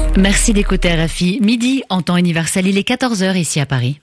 Merci d'écouter RFI. Midi, en temps universel, il est 14h ici à Paris.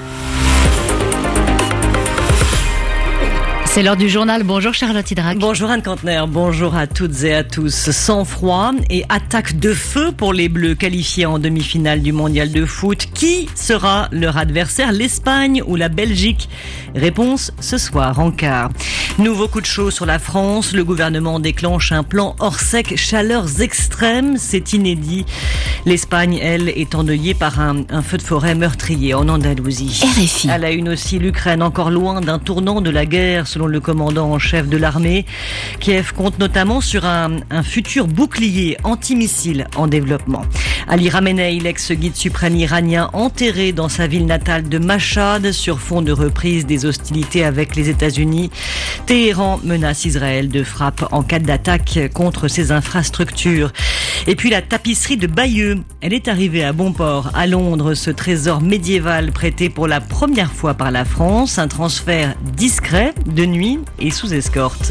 C'est l'heure du journal. Bonjour Charlotte Hydrac. Bonjour Anne Kantner, bonjour à toutes et à tous. Sans froid et attaque de feu pour les Bleus qualifiés en demi-finale du mondial de foot. Qui sera leur adversaire, l'Espagne ou la Belgique? Réponse ce soir en quart. Nouveau coup de chaud sur la France. Le gouvernement déclenche un plan hors sec, chaleurs extrêmes. C'est inédit. L'Espagne, elle, est endeuillée par un feu de forêt meurtrier en Andalousie. RFI. À la une aussi, l'Ukraine, encore loin d'un tournant de la guerre, selon le commandant en chef de l'armée. Kiev compte notamment sur un futur bouclier antimissile en développement. Ali Khamenei, l'ex-guide suprême iranien, enterré dans sa ville natale de Mashhad sur fond de reprise des hostilités avec les États-Unis. Téhéran menace Israël de frappe en cas d'attaque contre ses infrastructures. Et puis la tapisserie de Bayeux, elle est arrivée à bon port à Londres, ce trésor médiéval prêté pour la première fois par la France, un transfert discret, de nuit et sous escorte.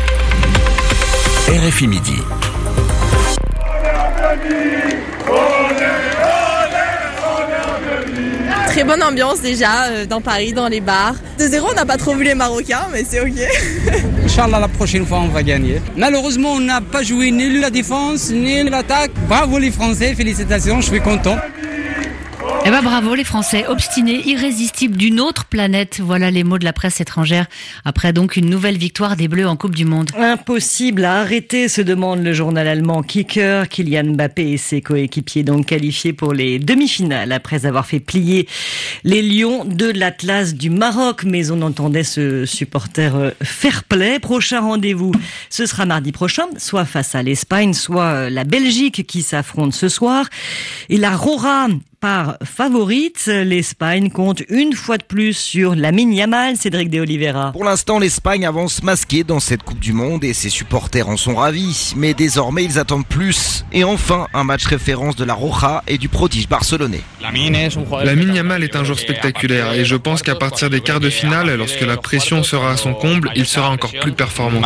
RFI Midi. Très bonne ambiance déjà dans Paris, dans les bars. De 0, on n'a pas trop vu les Marocains, mais c'est ok. Inch'Allah, la prochaine fois, on va gagner. Malheureusement, on n'a pas joué ni la défense, ni l'attaque. Bravo les Français, félicitations, je suis content. Eh ben bravo les Français, obstinés, irrésistibles d'une autre planète. Voilà les mots de la presse étrangère. Après donc une nouvelle victoire des Bleus en Coupe du Monde. Impossible à arrêter, se demande le journal allemand Kicker. Kylian Mbappé et ses coéquipiers donc qualifiés pour les demi-finales après avoir fait plier les Lions de l'Atlas du Maroc. Mais on entendait ce supporter fair play. Prochain rendez-vous, ce sera mardi prochain, soit face à l'Espagne, soit la Belgique qui s'affronte ce soir. Et la Rora par favorite, l'Espagne compte une fois de plus sur Lamine Yamal, Cédric de Oliveira. Pour l'instant, l'Espagne avance masquée dans cette Coupe du Monde et ses supporters en sont ravis. Mais désormais, ils attendent plus. Et enfin, un match référence de la Roja et du prodige barcelonais. Lamine Yamal est un joueur spectaculaire et je pense qu'à partir des quarts de finale, lorsque la pression sera à son comble, il sera encore plus performant.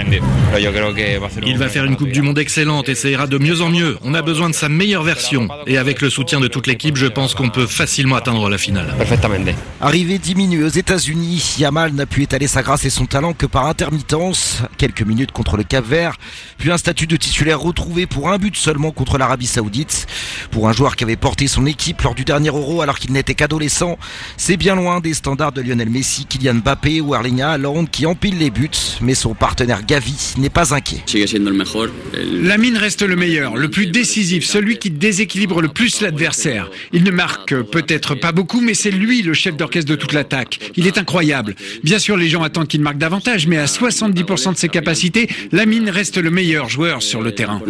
Il va faire une Coupe du Monde excellente et ça ira de mieux en mieux. On a besoin de sa meilleure version. Et avec le soutien de toute l'équipe, je pense qu'on peut facilement atteindre la finale. Arrivé diminué aux États-Unis, Yamal n'a pu étaler sa grâce et son talent que par intermittence. Quelques minutes contre le Cap-Vert, puis un statut de titulaire retrouvé pour un but seulement contre l'Arabie Saoudite. Pour un joueur qui avait porté son équipe lors du dernier Euro alors qu'il n'était qu'adolescent, c'est bien loin des standards de Lionel Messi, Kylian Mbappé ou Erling Haaland qui empilent les buts. Mais son partenaire Gavi n'est pas inquiet. Lamine reste le meilleur, le plus décisif, celui qui déséquilibre le plus l'adversaire. Il ne marque peut-être pas beaucoup, mais c'est lui le chef d'orchestre de toute l'attaque. Il est incroyable. Bien sûr, les gens attendent qu'il marque davantage, mais à 70% de ses capacités, Lamine reste le meilleur joueur sur le terrain.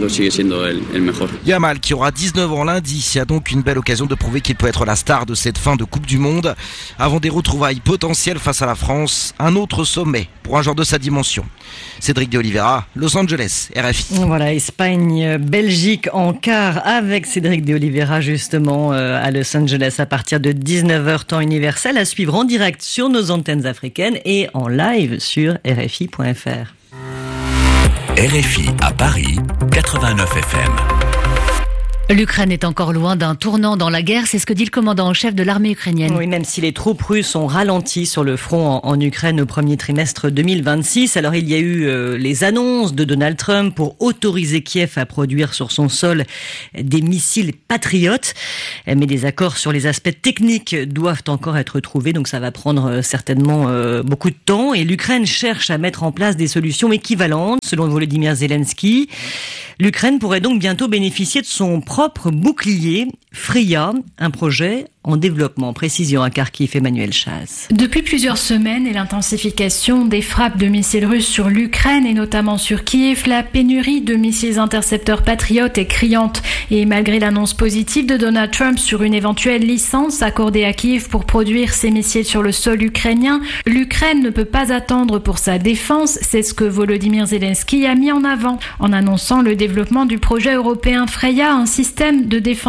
Yamal, qui aura 19 ans lundi, a donc une belle occasion de prouver qu'il peut être la star de cette fin de Coupe du Monde. Avant des retrouvailles potentielles face à la France, un autre sommet pour un joueur de sa dimension. Cédric de Oliveira, Los Angeles, RFI. Voilà, Espagne-Belgique en quart avec Cédric de Oliveira justement à Los Angeles à partir de 19h temps universel, à suivre en direct sur nos antennes africaines et en live sur RFI.fr. RFI à Paris, 89 FM. L'Ukraine est encore loin d'un tournant dans la guerre, c'est ce que dit le commandant en chef de l'armée ukrainienne. Oui, même si les troupes russes ont ralenti sur le front en Ukraine au premier trimestre 2026. Alors il y a eu les annonces de Donald Trump pour autoriser Kiev à produire sur son sol des missiles patriotes. Mais des accords sur les aspects techniques doivent encore être trouvés, donc ça va prendre certainement beaucoup de temps. Et l'Ukraine cherche à mettre en place des solutions équivalentes, selon Volodymyr Zelensky. L'Ukraine pourrait donc bientôt bénéficier de son propre bouclier, Freya, un projet en développement. Précision à Kharkiv, Emmanuel Chaz. Depuis plusieurs semaines et l'intensification des frappes de missiles russes sur l'Ukraine et notamment sur Kiev, la pénurie de missiles intercepteurs patriotes est criante. Et malgré l'annonce positive de Donald Trump sur une éventuelle licence accordée à Kiev pour produire ces missiles sur le sol ukrainien, l'Ukraine ne peut pas attendre pour sa défense. C'est ce que Volodymyr Zelensky a mis en avant en annonçant le développement du projet européen Freya, un système de défense aérienne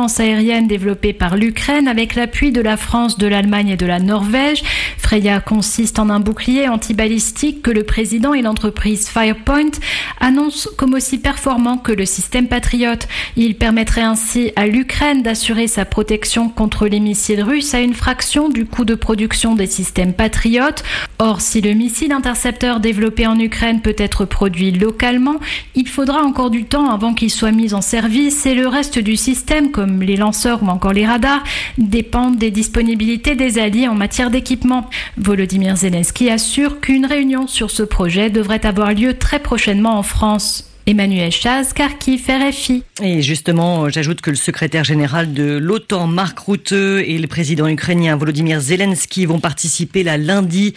aérienne développée par l'Ukraine avec l'appui de la France, de l'Allemagne et de la Norvège. Freya consiste en un bouclier antibalistique que le président et l'entreprise Firepoint annoncent comme aussi performant que le système Patriot. Il permettrait ainsi à l'Ukraine d'assurer sa protection contre les missiles russes à une fraction du coût de production des systèmes Patriot. Or, si le missile intercepteur développé en Ukraine peut être produit localement, il faudra encore du temps avant qu'il soit mis en service et le reste du système, comme les lanceurs ou encore les radars, dépendent des disponibilités des alliés en matière d'équipement. Volodymyr Zelensky assure qu'une réunion sur ce projet devrait avoir lieu très prochainement en France. Emmanuel Chaz, Kharkiv, RFI. Et justement, j'ajoute que le secrétaire général de l'OTAN, Mark Rutte, et le président ukrainien Volodymyr Zelensky vont participer lundi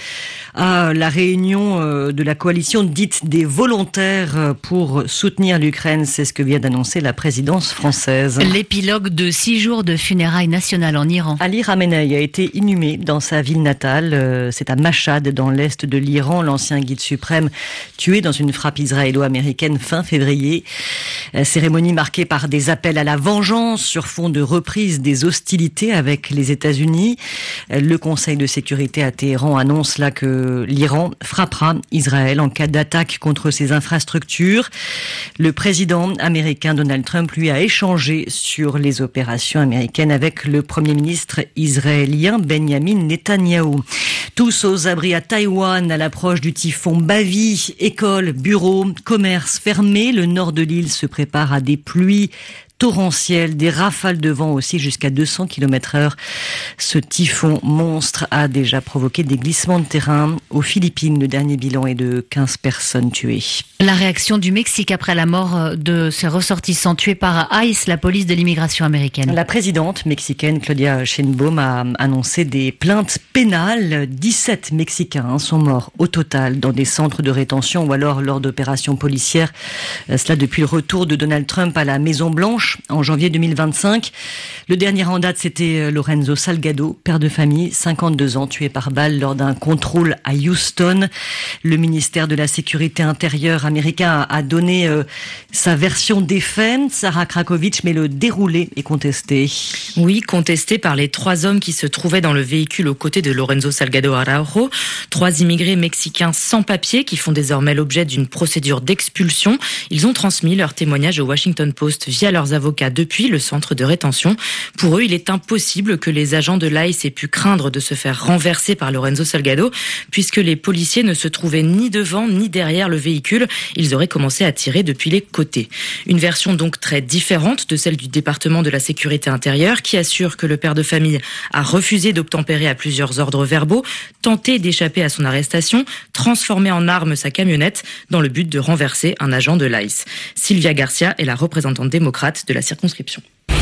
à la réunion de la coalition dite des volontaires pour soutenir l'Ukraine. C'est ce que vient d'annoncer la présidence française. L'épilogue de 6 jours de funérailles nationales en Iran. Ali Khamenei a été inhumé dans sa ville natale. C'est à Mashhad, dans l'est de l'Iran, l'ancien guide suprême tué dans une frappe israélo-américaine fin février. Cérémonie marquée par des appels à la vengeance sur fond de reprise des hostilités avec les États-Unis. Le Conseil de sécurité à Téhéran annonce là que l'Iran frappera Israël en cas d'attaque contre ses infrastructures. Le président américain Donald Trump, lui, a échangé sur les opérations américaines avec le Premier ministre israélien Benjamin Netanyahou. Tous aux abris à Taïwan à l'approche du typhon Bavi. Écoles, bureaux, commerces fermés. Le nord de l'île se prépare à des pluies torrentielles, des rafales de vent aussi jusqu'à 200 km/h. Ce typhon monstre a déjà provoqué des glissements de terrain. Aux Philippines, le dernier bilan est de 15 personnes tuées. La réaction du Mexique après la mort de ses ressortissants tués par ICE, la police de l'immigration américaine. La présidente mexicaine Claudia Sheinbaum a annoncé des plaintes pénales. 17 Mexicains sont morts au total dans des centres de rétention ou alors lors d'opérations policières. Cela depuis le retour de Donald Trump à la Maison-Blanche en janvier 2025. Le dernier en date, c'était Lorenzo Salgado, père de famille, 52 ans, tué par balle lors d'un contrôle à Houston. Le ministère de la Sécurité intérieure américain a donné sa version des faits, Sarah Krakovitch, mais le déroulé est contesté. Oui, contesté par les 3 hommes qui se trouvaient dans le véhicule aux côtés de Lorenzo Salgado Araujo. 3 immigrés mexicains sans papier qui font désormais l'objet d'une procédure d'expulsion. Ils ont transmis leur témoignage au Washington Post via leurs avocats depuis le centre de rétention. Pour eux, il est impossible que les agents de l'ICE aient pu craindre de se faire renverser par Lorenzo Salgado, puisque les policiers ne se trouvaient ni devant ni derrière le véhicule. Ils auraient commencé à tirer depuis les côtés. Une version donc très différente de celle du département de la sécurité intérieure, qui assure que le père de famille a refusé d'obtempérer à plusieurs ordres verbaux, tenté d'échapper à son arrestation, transformé en arme sa camionnette dans le but de renverser un agent de l'ICE. Sylvia Garcia est la représentante démocrate de la circonscription.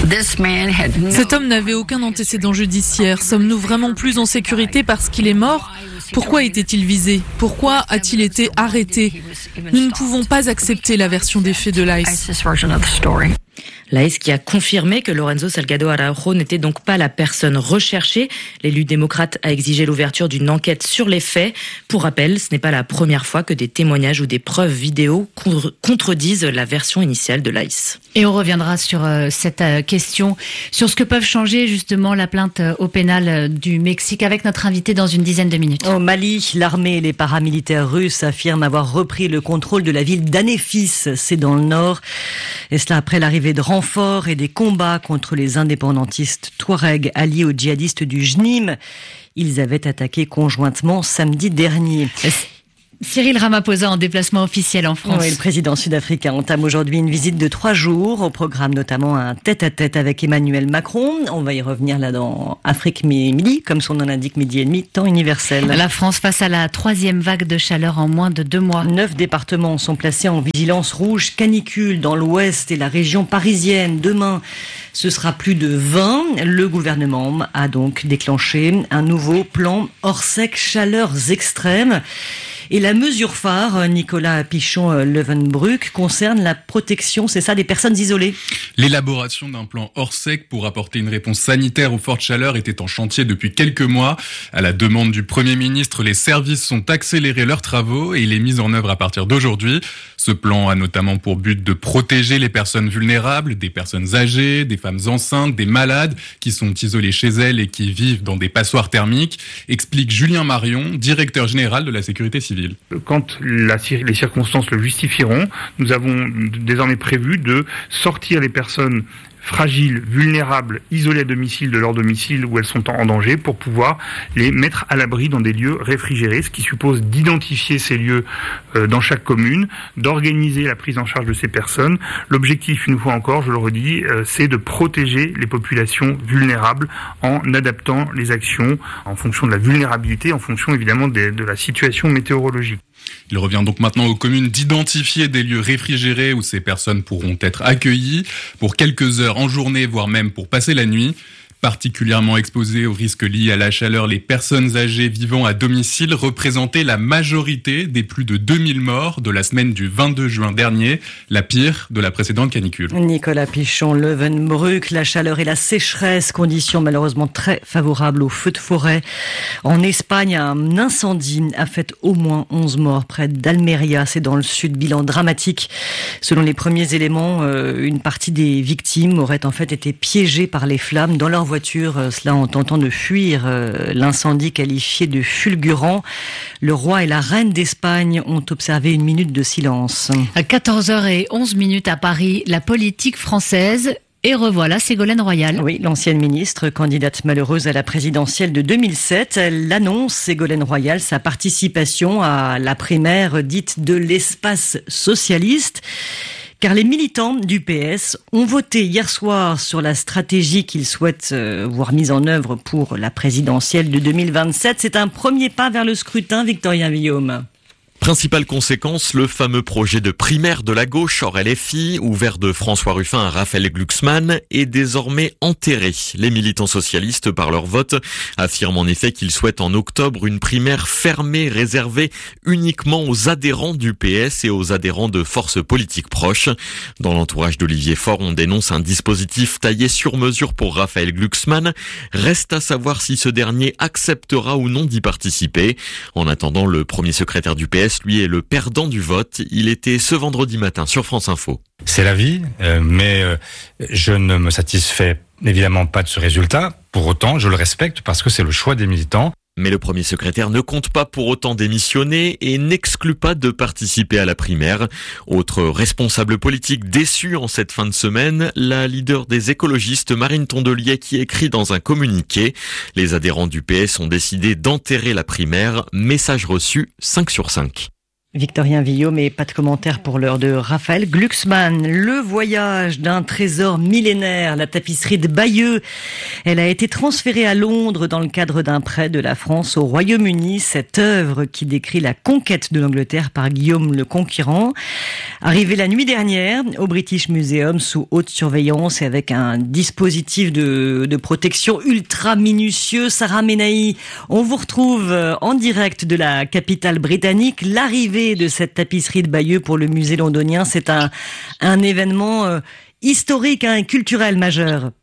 Cet homme n'avait aucun antécédent judiciaire. Sommes-nous vraiment plus en sécurité parce qu'il est mort ? Pourquoi était-il visé ? Pourquoi a-t-il été arrêté ? Nous ne pouvons pas accepter la version des faits de l'ICE. L'ICE qui a confirmé que Lorenzo Salgado Araujo n'était donc pas la personne recherchée. L'élu démocrate a exigé l'ouverture d'une enquête sur les faits. Pour rappel, ce n'est pas la première fois que des témoignages ou des preuves vidéo contredisent la version initiale de l'ICE. Et on reviendra sur cette question, sur ce que peuvent changer justement la plainte au pénal du Mexique avec notre invité dans une dizaine de minutes. Au Mali, l'armée et les paramilitaires russes affirment avoir repris le contrôle de la ville d'Anéfis, c'est dans le nord. Et cela après l'arrivée de renforts et des combats contre les indépendantistes touaregs alliés aux djihadistes du JNIM. Ils avaient attaqué conjointement samedi dernier. Cyril Ramaphosa en déplacement officiel en France. Oui, le président sud-africain entame aujourd'hui une visite de 3 jours. Au programme notamment un tête-à-tête avec Emmanuel Macron. On va y revenir là dans Afrique Midi, comme son nom l'indique, midi et demi, temps universel. La France face à la 3e vague de chaleur en moins de 2 mois. 9 départements sont placés en vigilance rouge canicule dans l'ouest et la région parisienne. Demain, ce sera plus de 20. Le gouvernement a donc déclenché un nouveau plan hors sec chaleurs extrêmes. Et la mesure phare, Nicolas Pichon-Leeuwenbruck, concerne la protection, c'est ça, des personnes isolées. L'élaboration d'un plan Orsec pour apporter une réponse sanitaire aux fortes chaleurs était en chantier depuis quelques mois. À la demande du Premier ministre, les services ont accéléré leurs travaux et il est mis en œuvre à partir d'aujourd'hui. Ce plan a notamment pour but de protéger les personnes vulnérables, des personnes âgées, des femmes enceintes, des malades qui sont isolées chez elles et qui vivent dans des passoires thermiques, explique Julien Marion, directeur général de la sécurité civile. Quand les circonstances le justifieront, nous avons désormais prévu de sortir les personnes fragiles, vulnérables, isolées à domicile de leur domicile où elles sont en danger pour pouvoir les mettre à l'abri dans des lieux réfrigérés, ce qui suppose d'identifier ces lieux dans chaque commune, d'organiser la prise en charge de ces personnes. L'objectif, une fois encore, je le redis, c'est de protéger les populations vulnérables en adaptant les actions en fonction de la vulnérabilité, en fonction évidemment de la situation météorologique. Il revient donc maintenant aux communes d'identifier des lieux réfrigérés où ces personnes pourront être accueillies pour quelques heures en journée, voire même pour passer la nuit. Particulièrement exposées aux risques liés à la chaleur, les personnes âgées vivant à domicile représentaient la majorité des plus de 2000 morts de la semaine du 22 juin dernier, la pire de la précédente canicule. Nicolas Pichon-Leeuwenbruck, la chaleur et la sécheresse, conditions malheureusement très favorables aux feux de forêt. En Espagne, un incendie a fait au moins 11 morts près d'Almeria, c'est dans le sud, bilan dramatique. Selon les premiers éléments, une partie des victimes auraient en fait été piégées par les flammes dans leur voiture, cela en tentant de fuir l'incendie qualifié de fulgurant. Le roi et la reine d'Espagne ont observé une minute de silence. À 14h11 à Paris, la politique française. Et revoilà Ségolène Royal. Oui, l'ancienne ministre, candidate malheureuse à la présidentielle de 2007, elle annonce, Ségolène Royal, sa participation à la primaire dite de l'espace socialiste. Car les militants du PS ont voté hier soir sur la stratégie qu'ils souhaitent voir mise en œuvre pour la présidentielle de 2027. C'est un premier pas vers le scrutin, Victorien Villaume. Principale conséquence, le fameux projet de primaire de la gauche hors LFI, ouvert de François Ruffin à Raphaël Glucksmann, est désormais enterré. Les militants socialistes, par leur vote, affirment en effet qu'ils souhaitent en octobre une primaire fermée, réservée uniquement aux adhérents du PS et aux adhérents de forces politiques proches. Dans l'entourage d'Olivier Faure, on dénonce un dispositif taillé sur mesure pour Raphaël Glucksmann. Reste à savoir si ce dernier acceptera ou non d'y participer. En attendant, le premier secrétaire du PS, lui, est le perdant du vote. Il était ce vendredi matin sur France Info. C'est la vie, mais je ne me satisfais évidemment pas de ce résultat. Pour autant, je le respecte parce que c'est le choix des militants. Mais le premier secrétaire ne compte pas pour autant démissionner et n'exclut pas de participer à la primaire. Autre responsable politique déçu en cette fin de semaine, la leader des écologistes Marine Tondelier qui écrit dans un communiqué: les adhérents du PS ont décidé d'enterrer la primaire. Message reçu 5 sur 5. Victorien Villaume, mais pas de commentaire pour l'heure de Raphaël Glucksmann. Le voyage d'un trésor millénaire, la tapisserie de Bayeux. Elle a été transférée à Londres dans le cadre d'un prêt de la France au Royaume-Uni. Cette œuvre qui décrit la conquête de l'Angleterre par Guillaume le Conquérant. Arrivée la nuit dernière au British Museum sous haute surveillance et avec un dispositif de protection ultra minutieux. Sarah Menahi, on vous retrouve en direct de la capitale britannique. L'arrivée de cette tapisserie de Bayeux pour le musée londonien, c'est un événement historique et culturel majeur.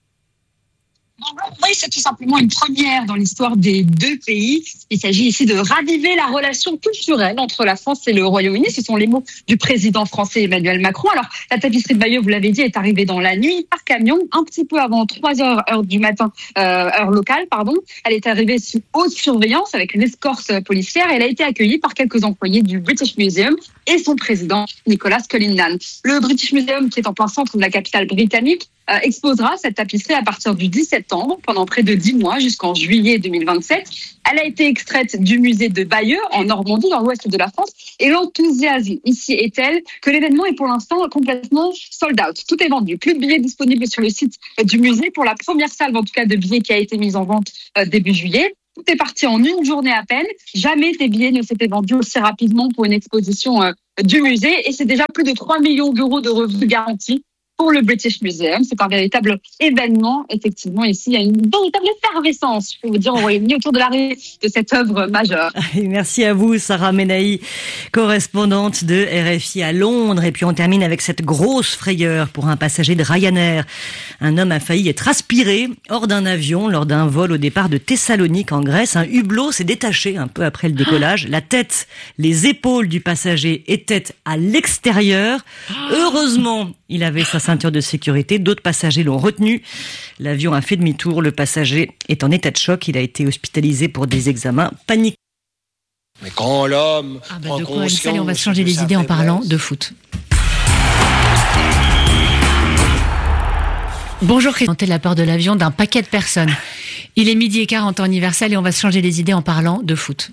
Oui, c'est tout simplement une première dans l'histoire des deux pays. Il s'agit ici de raviver la relation culturelle entre la France et le Royaume-Uni. Ce sont les mots du président français Emmanuel Macron. Alors, la tapisserie de Bayeux, vous l'avez dit, est arrivée dans la nuit par camion, un petit peu avant 3h, heure du matin, heure locale, pardon. Elle est arrivée sous haute surveillance avec une escorte policière. Elle a été accueillie par quelques employés du British Museum et son président, Nicholas Cullinane. Le British Museum, qui est en plein centre de la capitale britannique, exposera cette tapisserie à partir du 10 septembre pendant près de 10 mois jusqu'en juillet 2027. Elle a été extraite du musée de Bayeux en Normandie, dans l'ouest de la France. Et l'enthousiasme ici est tel que l'événement est pour l'instant complètement sold out. Tout est vendu. Plus de billets disponibles sur le site du musée pour la première salve, en tout cas, de billets qui a été mise en vente début juillet. Tout est parti en une journée à peine. Jamais des billets ne s'étaient vendus aussi rapidement pour une exposition du musée. Et c'est déjà plus de 3 millions d'euros de revenus garantis pour le British Museum. C'est un véritable événement. Effectivement, ici, il y a une véritable effervescence, je peux vous dire, au Royaume-Uni autour de l'arrivée de cette œuvre majeure. Et merci à vous, Sarah Menahi, correspondante de RFI à Londres. Et puis on termine avec cette grosse frayeur pour un passager de Ryanair. Un homme a failli être aspiré hors d'un avion lors d'un vol au départ de Thessalonique en Grèce. Un hublot s'est détaché un peu après le décollage. La tête, les épaules du passager étaient à l'extérieur. Heureusement, il avait sa ceinture de sécurité. D'autres passagers l'ont retenu. L'avion a fait demi-tour. Le passager est en état de choc. Il a été hospitalisé pour des examens paniques. Mais quand l'homme prend conscience, on va se changer les idées en parlant de foot. Bonjour, Christophe. La peur de l'avion d'un paquet de personnes. Il est 12h15 en temps universel et on va se changer les idées en parlant de foot.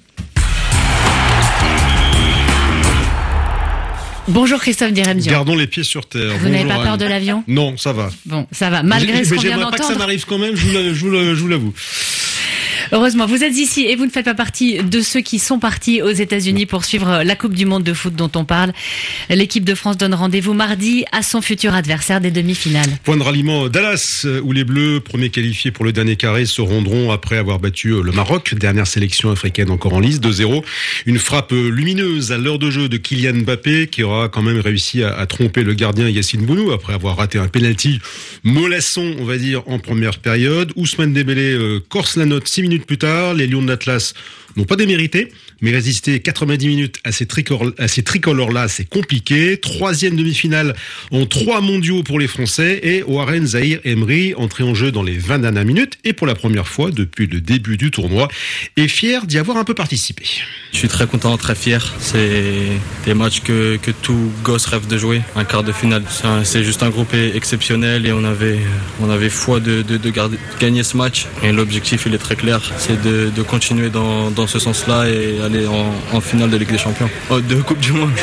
Bonjour Christophe Diremzian. Gardons les pieds sur terre. Vous n'avez pas peur de l'avion ? Non, ça va. Bon, ça va. Malgré ce qu'on vient d'entendre. J'aimerais pas que ça m'arrive quand même, je vous l'avoue. Heureusement, vous êtes ici et vous ne faites pas partie de ceux qui sont partis aux États-Unis pour suivre la Coupe du Monde de foot dont on parle. L'équipe de France donne rendez-vous mardi à son futur adversaire des demi-finales. Point de ralliement Dallas, où les Bleus, premiers qualifiés pour le dernier carré, se rendront après avoir battu le Maroc, dernière sélection africaine encore en lice, 2-0. Une frappe lumineuse à l'heure de jeu de Kylian Mbappé, qui aura quand même réussi à tromper le gardien Yacine Bounou, après avoir raté un penalty mollasson, on va dire, en première période. Ousmane Dembélé corse la note 6 minutes plus tard. Les Lions de l'Atlas n'ont pas démérité, mais résister 90 minutes à ces tricolores-là, c'est compliqué. 3e demi-finale en 3 mondiaux pour les Français et Warren Zahir Emery, entré en jeu dans les 20 dernières minutes et pour la première fois depuis le début du tournoi, est fier d'y avoir un peu participé. Je suis très content, très fier. C'est des matchs que tout gosse rêve de jouer, un quart de finale. C'est juste un groupe exceptionnel et on avait foi de gagner ce match. Et l'objectif, il est très clair, c'est de continuer dans ce sens-là et aller en finale de Ligue des Champions, de Coupe du Monde.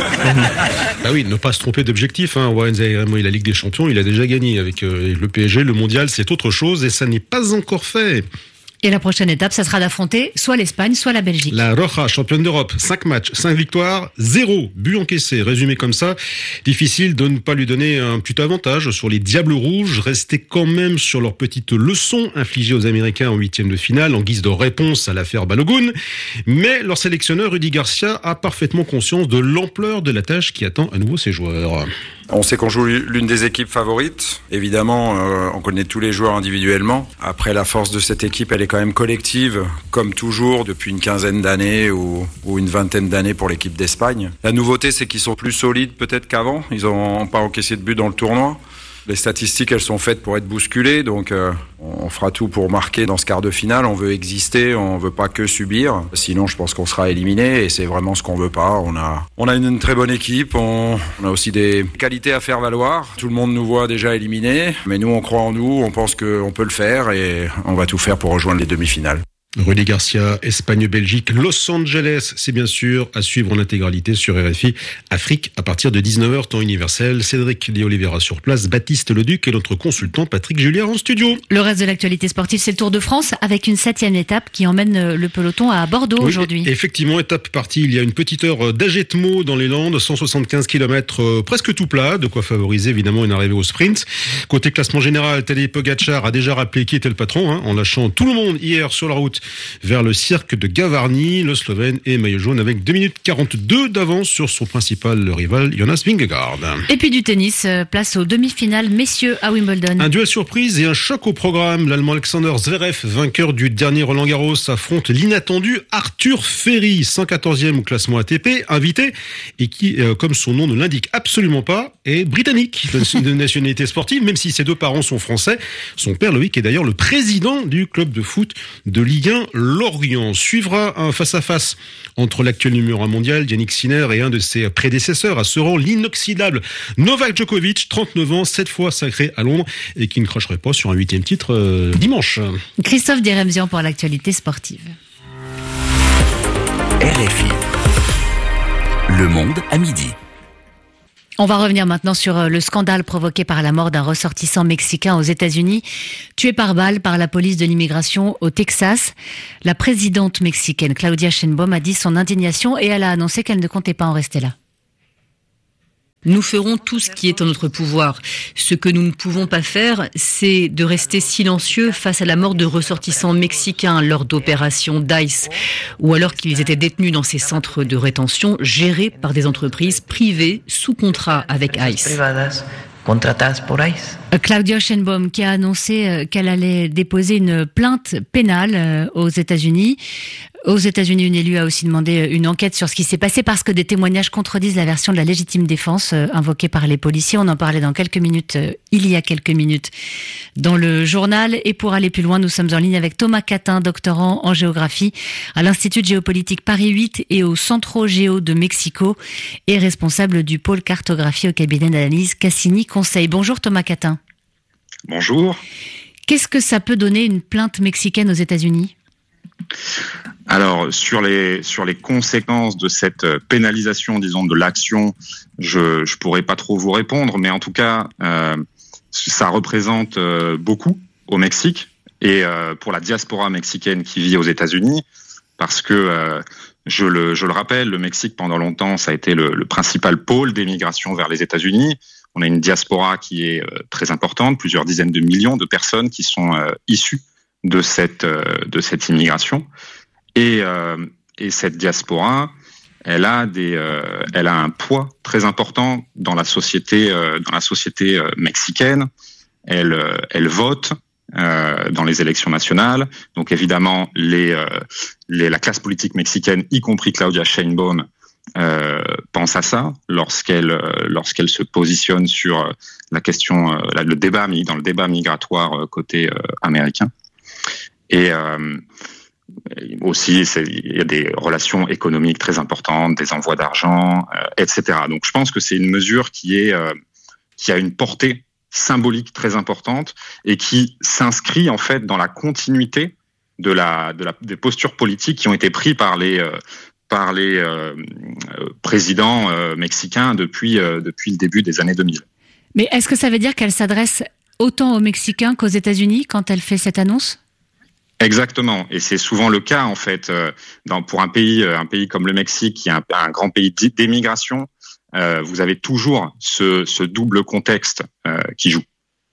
Bah oui, ne pas se tromper d'objectif. Warren Zahir Emery, la Ligue des Champions, il a déjà gagné avec le PSG. Le mondial, c'est autre chose et ça n'est pas encore fait. Et la prochaine étape, ça sera d'affronter soit l'Espagne, soit la Belgique. La Roja, championne d'Europe, 5 matchs, 5 victoires, 0 but encaissé. Résumé comme ça, difficile de ne pas lui donner un petit avantage sur les Diables Rouges, restés quand même sur leur petite leçon infligée aux Américains en 8e de finale, en guise de réponse à l'affaire Balogun. Mais leur sélectionneur, Rudy Garcia, a parfaitement conscience de l'ampleur de la tâche qui attend à nouveau ses joueurs. On sait qu'on joue l'une des équipes favorites. Évidemment, on connaît tous les joueurs individuellement. Après, la force de cette équipe, elle est quand même collective, comme toujours, depuis une quinzaine d'années ou une vingtaine d'années pour l'équipe d'Espagne. La nouveauté, c'est qu'ils sont plus solides peut-être qu'avant. Ils n'ont pas encaissé de but dans le tournoi. Les statistiques, elles sont faites pour être bousculées, donc on fera tout pour marquer dans ce quart de finale. On veut exister, on veut pas que subir. Sinon, je pense qu'on sera éliminé et c'est vraiment ce qu'on veut pas. On a une très bonne équipe, on a aussi des qualités à faire valoir. Tout le monde nous voit déjà éliminés, mais nous, on croit en nous, on pense qu'on peut le faire et on va tout faire pour rejoindre les demi-finales. Rudy Garcia, Espagne-Belgique, Los Angeles, c'est bien sûr à suivre en intégralité sur RFI Afrique à partir de 19h temps universel. Cédric de Oliveira sur place, Baptiste Leduc et notre consultant Patrick Julliard en studio. Le reste de l'actualité sportive, c'est le Tour de France avec une 7e étape qui emmène le peloton à Bordeaux aujourd'hui. Effectivement, étape partie il y a une petite heure d'Agetmo dans les Landes, 175 km presque tout plat, de quoi favoriser évidemment une arrivée au sprint. Côté classement général, Tadej Pogačar a déjà rappelé qui était le patron, en lâchant tout le monde hier sur la route vers le cirque de Gavarnie. Le Slovène est maillot jaune avec 2 minutes 42 d'avance sur son principal rival Jonas Vingegaard. Et puis du tennis, place aux demi-finales messieurs à Wimbledon. Un duel surprise et un choc au programme. L'Allemand Alexander Zverev, vainqueur du dernier Roland-Garros, affronte l'inattendu Arthur Ferry, 114e au classement ATP, invité et qui, comme son nom ne l'indique absolument pas, est britannique de nationalité sportive, même si ses deux parents sont français. Son père Loïc est d'ailleurs le président du club de foot de Ligue 1 Lorient. Suivra un face-à-face entre l'actuel numéro 1 mondial, Yannick Sinner, et un de ses prédécesseurs, à ce rang l'inoxydable Novak Djokovic, 39 ans, 7 fois sacré à Londres, et qui ne cracherait pas sur un 8e titre dimanche. Christophe Diremzian pour l'actualité sportive. RFI. Le Monde à midi. On va revenir maintenant sur le scandale provoqué par la mort d'un ressortissant mexicain aux États-Unis, tué par balle par la police de l'immigration au Texas. La présidente mexicaine Claudia Sheinbaum a dit son indignation et elle a annoncé qu'elle ne comptait pas en rester là. Nous ferons tout ce qui est en notre pouvoir. Ce que nous ne pouvons pas faire, c'est de rester silencieux face à la mort de ressortissants mexicains lors d'opérations d'ICE, ou alors qu'ils étaient détenus dans ces centres de rétention gérés par des entreprises privées sous contrat avec ICE. Claudia Sheinbaum qui a annoncé qu'elle allait déposer une plainte pénale aux États-Unis. Aux États-Unis, une élue a aussi demandé une enquête sur ce qui s'est passé parce que des témoignages contredisent la version de la légitime défense invoquée par les policiers. On en parlait il y a quelques minutes dans le journal. Et pour aller plus loin, nous sommes en ligne avec Thomas Catin, doctorant en géographie à l'Institut de géopolitique Paris 8 et au Centro Géo de Mexico et responsable du pôle cartographie au cabinet d'analyse Cassini Conseil. Bonjour Thomas Catin. Bonjour. Qu'est-ce que ça peut donner une plainte mexicaine aux États-Unis ? Alors, sur les conséquences de cette pénalisation, disons, de l'action, je pourrais pas trop vous répondre, mais en tout cas, ça représente beaucoup au Mexique et pour la diaspora mexicaine qui vit aux États-Unis, parce que je le rappelle, le Mexique pendant longtemps, ça a été le principal pôle d'émigration vers les États-Unis. On a une diaspora qui est très importante, plusieurs dizaines de millions de personnes qui sont issues de cette immigration. Et cette diaspora, elle a un poids très important dans la société mexicaine. Elle vote dans les élections nationales. Donc évidemment, la classe politique mexicaine, y compris Claudia Sheinbaum, pense à ça lorsqu'elle se positionne sur la question, dans le débat migratoire côté américain. Et aussi, il y a des relations économiques très importantes, des envois d'argent, etc. Donc, je pense que c'est une mesure qui a une portée symbolique très importante et qui s'inscrit en fait dans la continuité des postures politiques qui ont été prises par les présidents mexicains depuis le début des années 2000. Mais est-ce que ça veut dire qu'elle s'adresse autant aux Mexicains qu'aux États-Unis quand elle fait cette annonce ? Exactement, et c'est souvent le cas en fait pour un pays comme le Mexique, qui est un grand pays d'émigration. Vous avez toujours ce double contexte qui joue.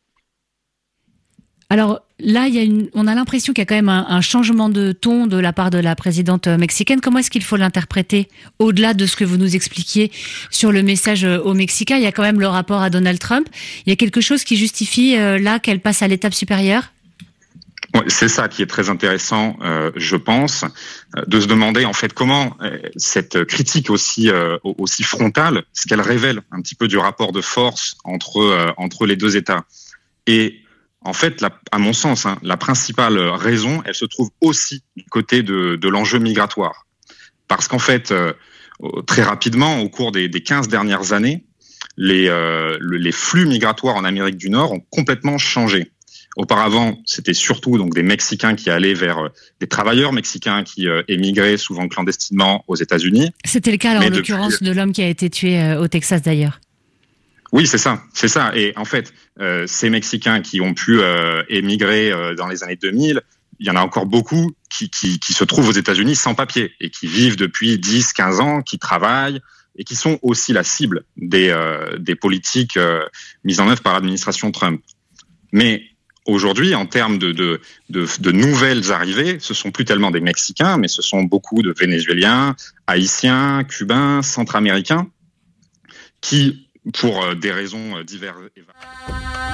Alors là, on a l'impression qu'il y a quand même un changement de ton de la part de la présidente mexicaine. Comment est-ce qu'il faut l'interpréter au-delà de ce que vous nous expliquiez sur le message aux Mexicains? Il y a quand même le rapport à Donald Trump. Il y a quelque chose qui justifie là qu'elle passe à l'étape supérieure? Ouais, c'est ça qui est très intéressant, je pense, de se demander en fait comment cette critique aussi frontale, ce qu'elle révèle un petit peu du rapport de force entre les deux États. Et en fait, à mon sens, la principale raison, elle se trouve aussi du côté de l'enjeu migratoire, parce qu'en fait, très rapidement, au cours des 15 dernières années, les flux migratoires en Amérique du Nord ont complètement changé. Auparavant, c'était surtout donc des Mexicains qui allaient vers des travailleurs mexicains qui émigraient souvent clandestinement aux États-Unis. C'était le cas en l'occurrence de l'homme qui a été tué au Texas d'ailleurs. Oui, c'est ça. Et en fait, ces Mexicains qui ont pu émigrer dans les années 2000, il y en a encore beaucoup qui se trouvent aux États-Unis sans papier et qui vivent depuis 10, 15 ans, qui travaillent et qui sont aussi la cible des politiques mises en œuvre par l'administration Trump. Mais aujourd'hui, en termes de nouvelles arrivées, ce sont plus tellement des Mexicains, mais ce sont beaucoup de Vénézuéliens, Haïtiens, Cubains, Centra-Américains, qui, pour des raisons diverses,